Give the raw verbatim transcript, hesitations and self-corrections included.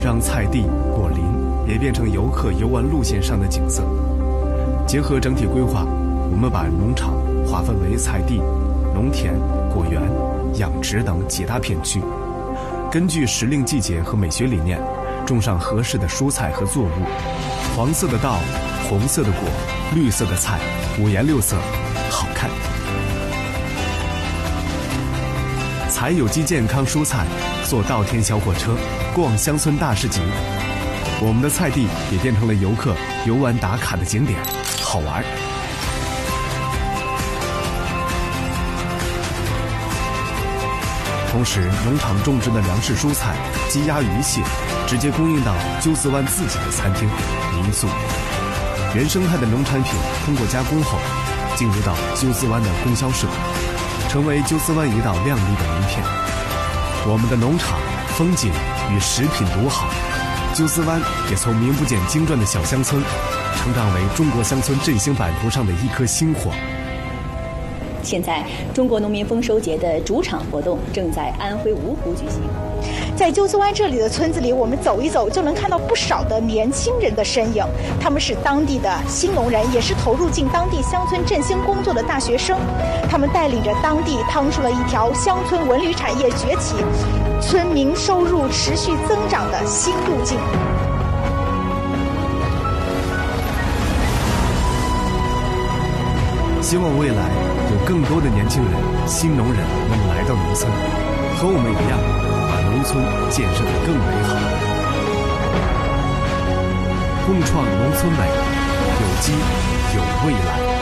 让菜地、果林也变成游客游玩路线上的景色。结合整体规划，我们把农场划分为菜地、农田、果园、养殖等几大片区，根据时令季节和美学理念，种上合适的蔬菜和作物。黄色的稻，红色的果，绿色的菜，五颜六色，好看。采有机健康蔬菜，坐稻田小火车，逛乡村大市集。我们的菜地也变成了游客游玩打卡的景点，好玩。同时，农场种植的粮食、蔬菜、鸡鸭鱼蟹，直接供应到鸠兹湾自己的餐厅、民宿。原生态的农产品通过加工后，进入到鸠兹湾的供销社，成为鸠兹湾一道亮丽的名片。我们的农场、风景与食品独好，鸠兹湾也从名不见经传的小乡村，成长为中国乡村振兴版图上的一颗星火。 现在，中国农民丰收节的主场活动正在安徽芜湖举行。 在鸠兹湾这里的村子里，我们走一走就能看到不少的年轻人的身影。他们是当地的新农人，也是投入进当地乡村振兴工作的大学生。他们带领着当地趟出了一条乡村文旅产业崛起、村民收入持续增长的新路径。 希望未来有更多的年轻人、新农人能来到农村，和我们一样，把农村建设得更美好，共创农村美，有机有未来。